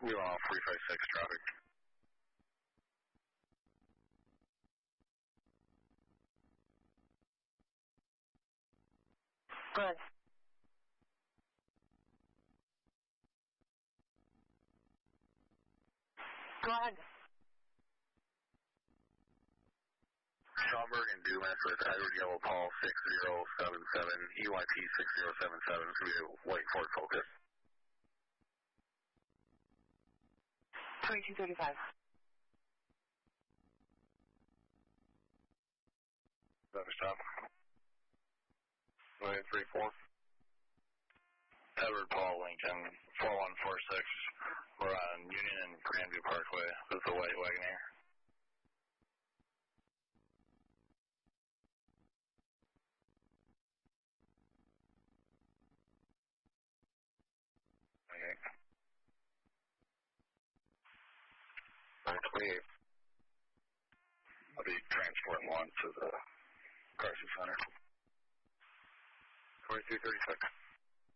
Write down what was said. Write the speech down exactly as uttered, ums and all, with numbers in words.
We're on three five six traffic. Go ahead. Go ahead. Schaumburg and Dumas with Edward Yellow Paul six zero seven seven, E Y P six zero seven seven, it's going to be a white Ford Focus. twenty-two thirty-five. Another stop. nine three four. Edward Paul Lincoln, four one four six. We're on Union and Grandview Parkway with the white Wagoneer. Okay. nine twenty-eight. I'll be transporting one to the crisis center. twenty-two thirty-six.